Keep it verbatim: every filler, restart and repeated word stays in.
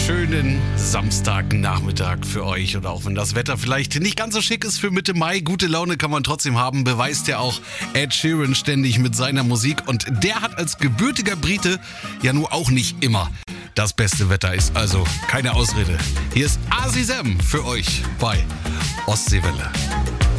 schönen Samstagnachmittag für euch. Und auch wenn das Wetter vielleicht nicht ganz so schick ist für Mitte Mai, gute Laune kann man trotzdem haben, beweist ja auch Ed Sheeran ständig mit seiner Musik. Und der hat als gebürtiger Brite ja nur auch nicht immer das beste Wetter, ist also keine Ausrede. Hier ist Azizem für euch bei Ostseewelle.